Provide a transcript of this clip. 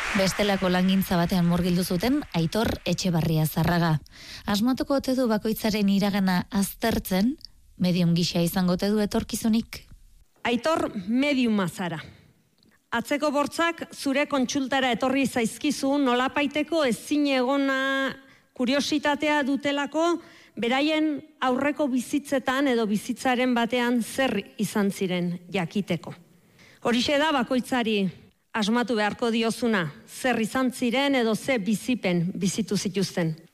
Bestelako langintza batean murgildu zuten Aitor Etxebarria Zarraga. Asmatuko ote du bakoitzaren iragana aztertzen, medium gisa izango ote du etorkizunik? Aitor mediuma zara. Atzeko bortzak zure kontsultara etorri zaizkizu nolapaiteko ezin egona kuriositatea dutelako beraien aurreko bizitzetan edo bizitzaren batean zer izan ziren jakiteko. Horixe da bakoitzari asmatu beharko diozuna, zer izan ziren edo ze bizipen bizitu zituzten.